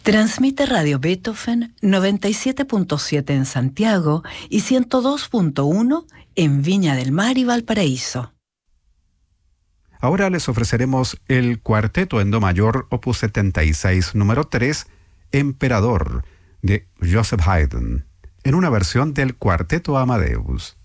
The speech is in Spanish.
Transmite Radio Beethoven 97.7 en Santiago y 102.1 en Viña del Mar y Valparaíso. Ahora les ofreceremos el Cuarteto en Do mayor, opus 76, número 3, Emperador, de Joseph Haydn, en una versión del Cuarteto Amadeus.